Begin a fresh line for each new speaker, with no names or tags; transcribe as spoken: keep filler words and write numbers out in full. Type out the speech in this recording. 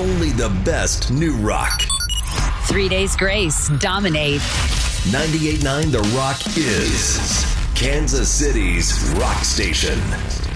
only the best new rock.
Three Days Grace, Dominate.
ninety-eight point nine The Rock is Kansas City's rock station.